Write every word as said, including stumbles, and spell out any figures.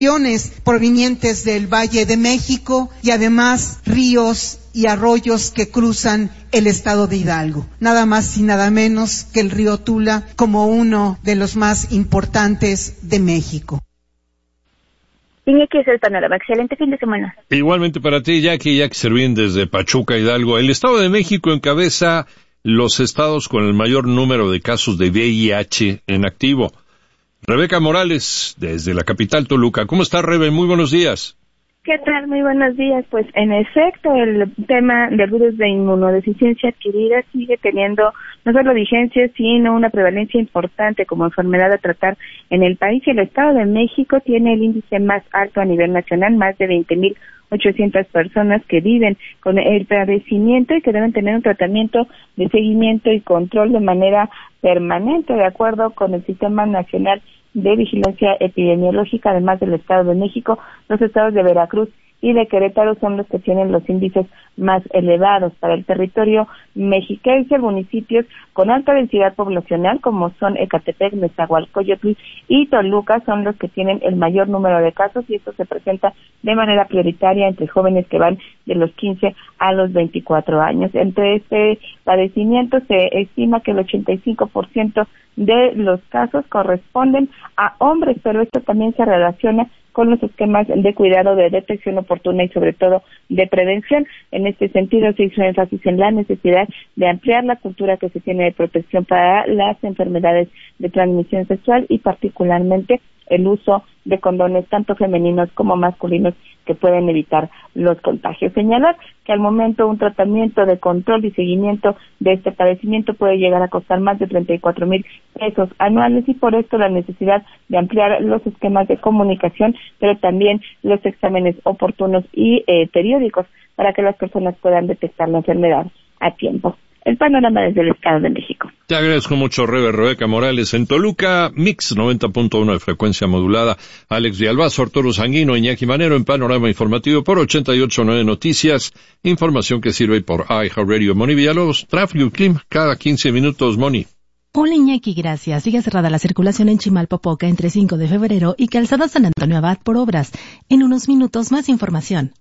provenientes del Valle de México y además ríos y arroyos que cruzan el estado de Hidalgo. Nada más y nada menos que el río Tula como uno de los más importantes de México. Iñaki, es el panorama. Excelente fin de semana. Igualmente para ti, Jackie, Jackie Servín desde Pachuca, Hidalgo. El Estado de México encabeza los estados con el mayor número de casos de V I H en activo. Rebeca Morales, desde la capital Toluca. ¿Cómo está, Rebe? Muy buenos días. ¿Qué tal? Muy buenos días. Pues en efecto, el tema del virus de inmunodeficiencia adquirida sigue teniendo no solo vigencia, sino una prevalencia importante como enfermedad a tratar en el país. El Estado de México tiene el índice más alto a nivel nacional, más de veinte mil ochocientas personas que viven con el padecimiento y que deben tener un tratamiento de seguimiento y control de manera permanente, de acuerdo con el Sistema Nacional de Vigilancia Epidemiológica. Además del Estado de México, los estados de Veracruz y de Querétaro son los que tienen los índices más elevados. Para el territorio mexiquense, municipios con alta densidad poblacional, como son Ecatepec, Nezahualcóyotl y Toluca, son los que tienen el mayor número de casos, y esto se presenta de manera prioritaria entre jóvenes que van de los quince a los veinticuatro años. Entre este padecimiento se estima que el ochenta y cinco por ciento de los casos corresponden a hombres, pero esto también se relaciona con los esquemas de cuidado, de detección oportuna y sobre todo de prevención. En este sentido se hizo énfasis en la necesidad de ampliar la cultura que se tiene de protección para las enfermedades de transmisión sexual y particularmente el uso de condones tanto femeninos como masculinos que pueden evitar los contagios. Señalar que al momento un tratamiento de control y seguimiento de este padecimiento puede llegar a costar más de treinta y cuatro mil pesos anuales, y por esto la necesidad de ampliar los esquemas de comunicación, pero también los exámenes oportunos y eh, periódicos para que las personas puedan detectar la enfermedad a tiempo. El panorama desde el Estado de México. Te agradezco mucho, Rebe. Rebeca Morales. En Toluca, Mix noventa punto uno de frecuencia modulada. Alex Villalbazo, Arturo Sanguino, Iñaki Manero en Panorama Informativo por ochenta y ocho punto nueve Noticias. Información que sirve por iHeartRadio. Moni Villalobos, tráfico y clima cada quince minutos, Moni. Hola, Iñaki, gracias. Sigue cerrada la circulación en Chimalpopoca entre cinco de febrero y Calzada San Antonio Abad por obras. En unos minutos más información.